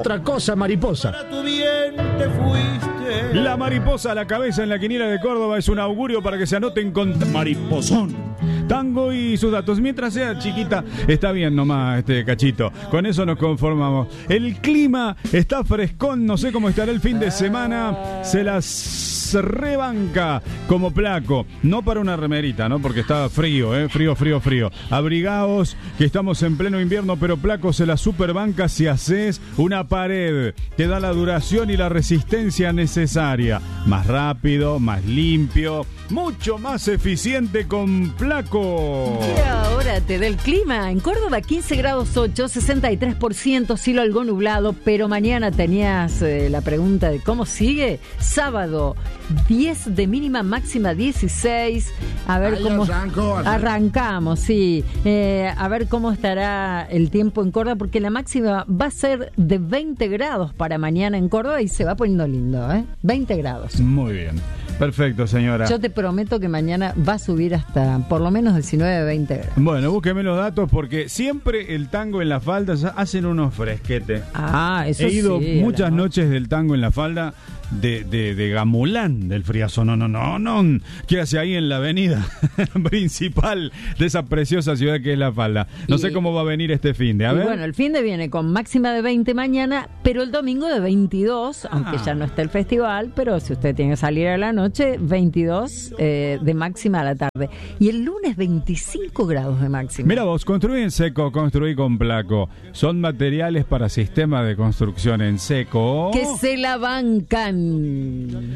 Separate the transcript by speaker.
Speaker 1: otra cosa mariposa.
Speaker 2: Para tu bien te fuiste.
Speaker 3: La mariposa a la cabeza en la quiniela de Córdoba es un augurio para que se anoten con mariposón. Tango y sus datos. Mientras sea chiquita, está bien nomás este cachito. Con eso nos conformamos. El clima está frescón, no sé cómo estará el fin de semana. Se las rebanca como Placo. No para una remerita, ¿no? Porque está frío, frío. Abrigaos, que estamos en pleno invierno, pero Placo se la superbanca si haces una pared. Te da la duración y la resistencia necesaria. Más rápido, más limpio, mucho más eficiente con Placo.
Speaker 4: Y ahora te da el clima. En Córdoba 15 grados 8, 63%, cielo algo nublado, pero mañana tenías la pregunta de cómo sigue. Sábado 10 de mínima, máxima 16. A ver cómo arrancamos, sí. A ver cómo estará el tiempo en Córdoba, porque la máxima va a ser de 20 grados para mañana en Córdoba y se va poniendo lindo, 20 grados.
Speaker 3: Muy bien. Perfecto, señora.
Speaker 4: Yo te prometo que mañana va a subir hasta por lo menos 19, 20 grados.
Speaker 3: Bueno, búsqueme los datos porque siempre el tango en la falda hacen unos fresquetes.
Speaker 4: Eso
Speaker 3: He ido
Speaker 4: sí,
Speaker 3: muchas noches del tango en la falda de Gamulán, del Friazo. No. ¿Qué hace ahí en la avenida principal de esa preciosa ciudad que es La Falda? No sé cómo va a venir este fin de. A ver.
Speaker 4: Bueno, el fin de viene con máxima de 20 mañana, pero el domingo de 22, aunque ya no está el festival, pero si usted tiene que salir a la noche, 22 de máxima a la tarde. Y el lunes 25 grados de máxima.
Speaker 3: Mira vos, construí en seco, construí con Placo. Son materiales para sistemas de construcción en seco.
Speaker 4: Que se la bancan.